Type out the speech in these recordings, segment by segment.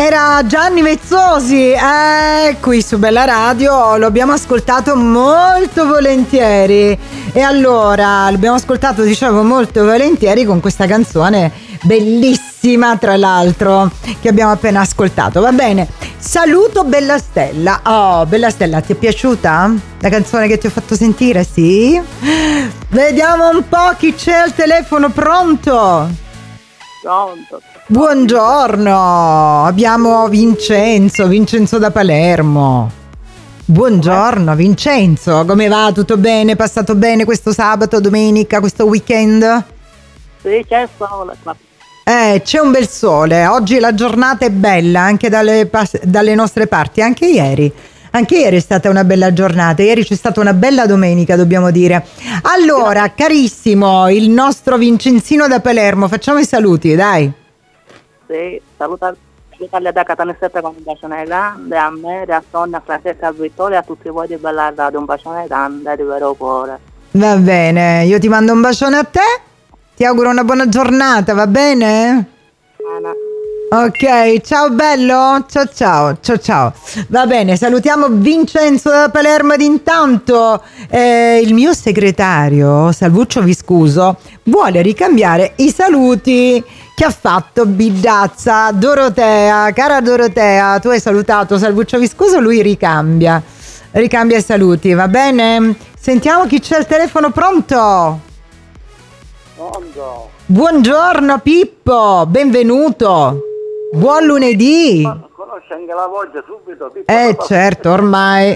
Era Gianni Vezzosi, qui su Bella Radio, lo abbiamo ascoltato molto volentieri. E allora, l'abbiamo ascoltato, dicevo, molto volentieri con questa canzone bellissima, tra l'altro, che abbiamo appena ascoltato. Va bene, saluto Bella Stella. Oh, Bella Stella, ti è piaciuta la canzone che ti ho fatto sentire? Sì? Vediamo un po' chi c'è al telefono. Pronto? Pronto. Buongiorno, abbiamo Vincenzo da Palermo. Buongiorno Vincenzo, come va? Tutto bene? Passato bene questo sabato, domenica, questo weekend? Sì, c'è il sole. C'è un bel sole, oggi la giornata è bella anche dalle nostre parti, anche ieri è stata una bella giornata, ieri c'è stata una bella domenica, dobbiamo dire. Allora, carissimo, il nostro Vincenzino da Palermo, facciamo i saluti, dai. Sì, salutarli da Catanessetta con un bacione grande, a me, a Sonia, a Francesca, a Vittoria, a tutti voi di Bella Radio, un bacione grande di vero cuore. Va bene, io ti mando un bacione a te, ti auguro una buona giornata, va bene? Bene. Ok, ciao bello, ciao. Va bene, salutiamo Vincenzo da Palermo ed intanto il mio segretario Salvuccio Viscuso vuole ricambiare i saluti che ha fatto Bidazza. Dorotea, cara Dorotea, tu hai salutato Salvuccio Viscuso, lui ricambia i saluti, va bene? Sentiamo chi c'è al telefono. Pronto? Pronto. Buongiorno Pippo, benvenuto. Buon lunedì. Ma conosce anche la voce subito? Pippo, certo, ormai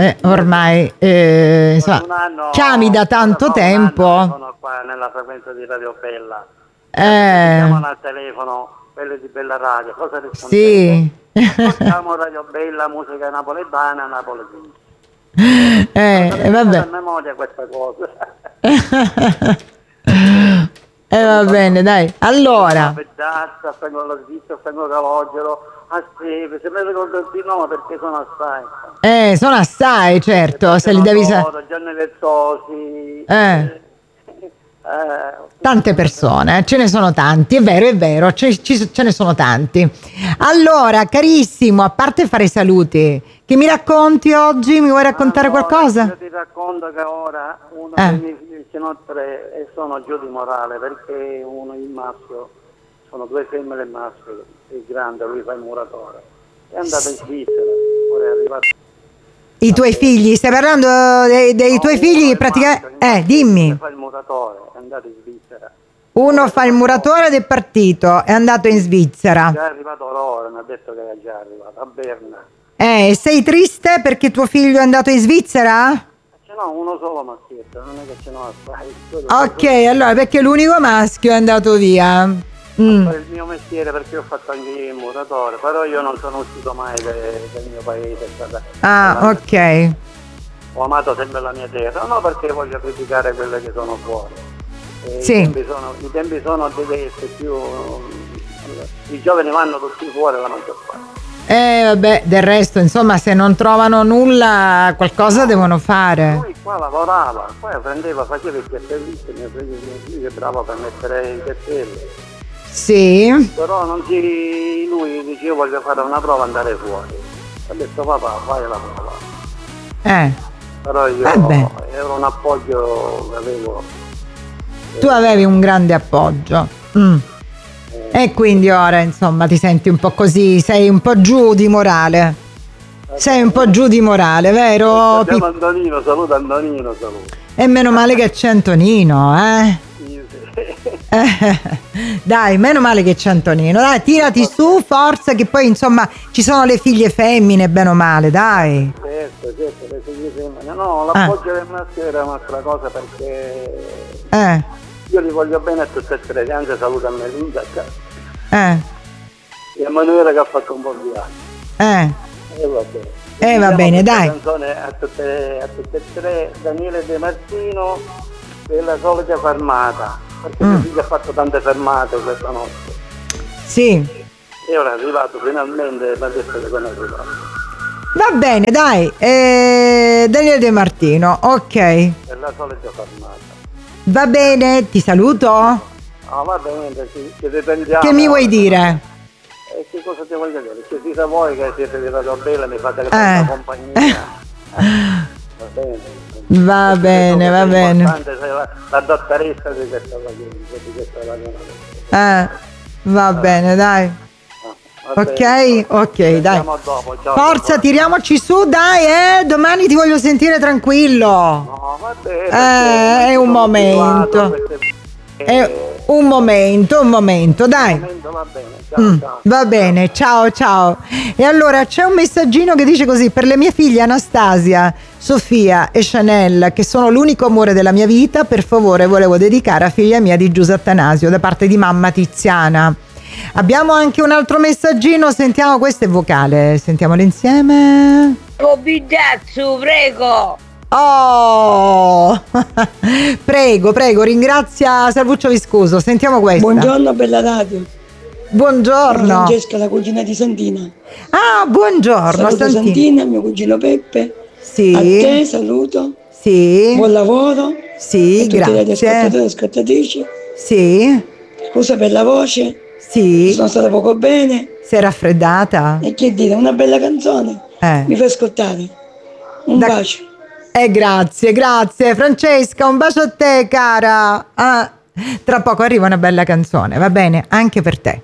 insomma, chiami da tanto tempo. Sono qua nella frequenza di Radio Bella. Chiamano al telefono quelli di Bella Radio. Cosa rispondete? Sì. Ascoltiamo Radio Bella, musica napoletana, napoletana. Vabbè. A memoria questa cosa. Va bene, dai. Allora. Pedazza, vengo alla Svizzera, vengo Calogero, a Seve, se mi ricordo di nome perché sono assai. Sono assai, certo, se li devi sapere. Gianni Vezzosi. Tante persone, ce ne sono tanti, è vero, ce ne sono tanti. Allora, carissimo, a parte fare i saluti, che mi racconti oggi? Mi vuoi raccontare qualcosa? Io ti racconto che ora uno dei miei figli, ce n'ho 3 e sono giù di morale perché uno, il maschio, sono 2 femmine e il maschio, il grande, lui fa il muratore, è andato in Svizzera, ora è arrivato. I tuoi figli, stai parlando dei tuoi figli praticamente? Dimmi. Fa il muratore, è andato in Svizzera. Uno fa il muratore ed è partito, è andato in Svizzera. È già arrivato ora, mi ha detto che è già arrivato, a Berna. Sei triste perché tuo figlio è andato in Svizzera? Ce n'ho uno solo maschietto, non è che ce n'ho assai. Ok, allora perché l'unico maschio è andato via. Il mio mestiere, perché ho fatto anche io il muratore, però io non sono uscito mai del mio paese. Ok. Ho amato sempre la mia terra, no perché voglio criticare quelle che sono fuori. Sì. I tempi sono diversi, i giovani vanno tutti fuori la maggior parte. Vabbè, del resto, insomma, se non trovano nulla, qualcosa devono fare. Lui qua lavorava, poi faceva il cartellista, mio figlio è bravo per mettere i cartelli. Sì. Però lui dice io voglio fare una prova e andare fuori. Ha detto papà, fai la prova. Però io ero un appoggio che avevo. Tu avevi un grande appoggio. E quindi ora insomma ti senti un po' così, sei un po' giù di morale. Sei un po' giù di morale, vero? Abbiamo Antonino, saluta Antonino, saluta. E meno male che c'è Antonino, Dai, meno male che c'è Antonino. Dai, tirati su, forza, che poi insomma ci sono le figlie femmine, bene o male, dai. Certo, le figlie femmine. No, l'appoggio del maschio era un'altra cosa perché io li voglio bene a tutte e 3, anzi saluta a Melinda e Emanuele che ha fatto un buon viaggio. Va bene, dai. Canzone a tutte e 3, Daniele De Martino, della solita fermata, perché mio figlio ha fatto tante fermate questa notte. Sì. E ora è arrivato finalmente, mi ha detto che sono arrivato. Va bene, dai. Daniele De Martino, ok. È la solita fermata. Va bene, ti saluto. Va bene, ci riprendiamo. Che mi vuoi dire? Che che cosa ti voglio dire? Se dite voi che siete di Radio Bella, mi fate la compagnia. Va bene. Va bene. Sei la dottoressa di questa radio. Va bene, dai. Ok, dai. Dopo, ciao, Forza, tiriamoci su, dai, domani ti voglio sentire tranquillo. No, va bene. È un momento. È un momento, dai. Va bene, ciao. Va bene, ciao. E allora c'è un messaggino che dice così: per le mie figlie Anastasia, Sofia e Chanel, che sono l'unico amore della mia vita, per favore volevo dedicare a figlia mia di Giuseppe Atanasio, da parte di mamma Tiziana. Abbiamo anche un altro messaggino, sentiamo, questo è vocale, sentiamolo insieme. Bidazzo, prego. Oh, prego, ringrazia Salvuccio Viscuso. Sentiamo questa. Buongiorno, bella radio. Buongiorno. Francesca, la cugina di Santina. Ah, buongiorno. Saluto Santina, mio cugino Peppe. Sì. A te saluto. Sì. Buon lavoro. Sì, grazie. Tutti gli ascoltatori e ascoltatrici. Sì. Scusa per la voce. Sì. Sono stata poco bene. Si è raffreddata? E che dire, una bella canzone. Mi fai ascoltare. Un bacio. Grazie Francesca, un bacio a te, cara. Tra poco arriva una bella canzone, va bene? Anche per te.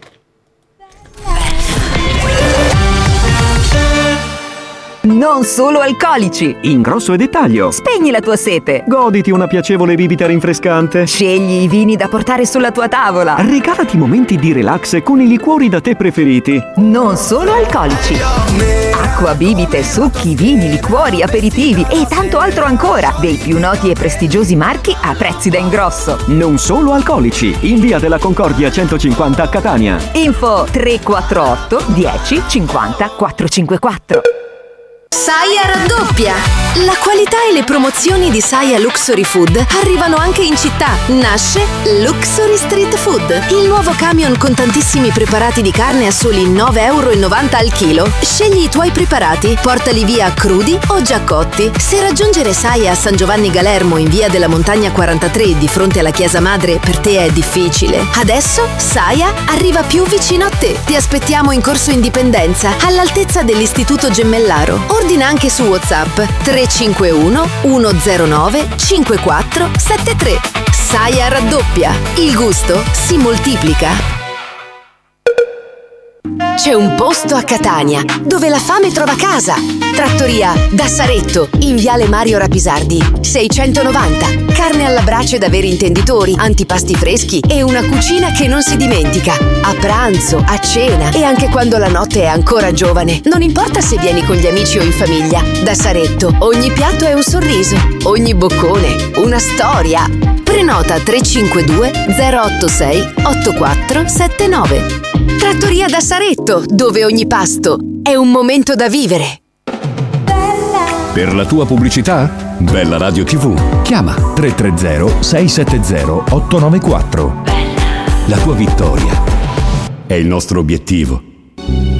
Non solo alcolici. In grosso e dettaglio. Spegni la tua sete. Goditi una piacevole bibita rinfrescante. Scegli i vini da portare sulla tua tavola. Regalati momenti di relax con i liquori da te preferiti. Non solo alcolici. Acqua, bibite, succhi, vini, liquori, aperitivi e tanto altro ancora. Dei più noti e prestigiosi marchi a prezzi da ingrosso. Non solo alcolici. In via della Concordia 150 a Catania. Info 348 10 50 454. Saia raddoppia! La qualità e le promozioni di Saia Luxury Food arrivano anche in città. Nasce Luxury Street Food, il nuovo camion con tantissimi preparati di carne a soli 9,90 € al chilo. Scegli i tuoi preparati, portali via crudi o già cotti. Se raggiungere Saia a San Giovanni Galermo in via della Montagna 43 di fronte alla Chiesa Madre per te è difficile, adesso Saia arriva più vicino a te. Ti aspettiamo in Corso Indipendenza, all'altezza dell'Istituto Gemellaro. Ordina anche su WhatsApp 351 109 5473. Saia raddoppia. Il gusto si moltiplica. C'è un posto a Catania dove la fame trova casa. Trattoria da Saretto in viale Mario Rapisardi 690. Carne alla brace da veri intenditori, antipasti freschi e una cucina che non si dimentica. A pranzo, a cena e anche quando la notte è ancora giovane. Non importa se vieni con gli amici o in famiglia. Da Saretto ogni piatto è un sorriso, ogni boccone una storia. Prenota 352 086 8479. Trattoria da Saretto, dove ogni pasto è un momento da vivere. Per la tua pubblicità? Bella Radio TV. Chiama 330 670 894. La tua vittoria è il nostro obiettivo.